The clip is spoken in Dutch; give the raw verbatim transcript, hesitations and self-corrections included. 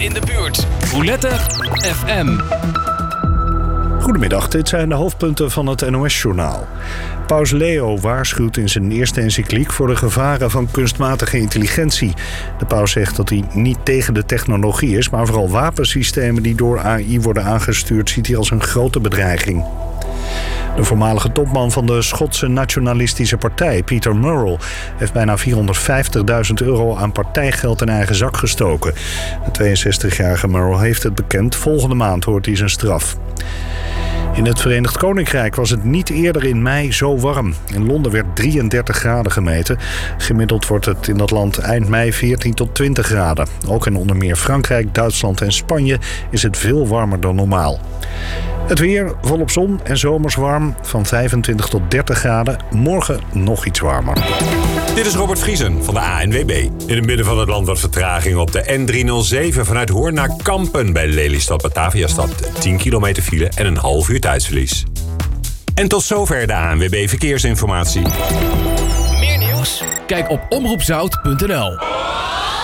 in de buurt. Roulette F M. Goedemiddag, dit zijn de hoofdpunten van het N O S-journaal. Paus Leo waarschuwt in zijn eerste encycliek voor de gevaren van kunstmatige intelligentie. De paus zegt dat hij niet tegen de technologie is, maar vooral wapensystemen die door A I worden aangestuurd ziet hij als een grote bedreiging. De voormalige topman van de Schotse nationalistische partij, Peter Murrell, heeft bijna vierhonderdvijftigduizend euro aan partijgeld in eigen zak gestoken. De tweeënzestigjarige Murrell heeft het bekend. Volgende maand hoort hij zijn straf. In het Verenigd Koninkrijk was het niet eerder in mei zo warm. In Londen werd drieëndertig graden gemeten. Gemiddeld wordt het in dat land eind mei veertien tot twintig graden. Ook in onder meer Frankrijk, Duitsland en Spanje is het veel warmer dan normaal. Het weer volop zon en zomers warm van vijfentwintig tot dertig graden. Morgen nog iets warmer. Dit is Robert Vriesen van de A N W B. In het midden van het land wat vertraging op de N driehonderdzeven vanuit Hoorn naar Kampen bij Lelystad Bataviastad. tien kilometer file en een half uur tijdsverlies. En tot zover de A N W B Verkeersinformatie. Meer nieuws? Kijk op omroep zout punt n l.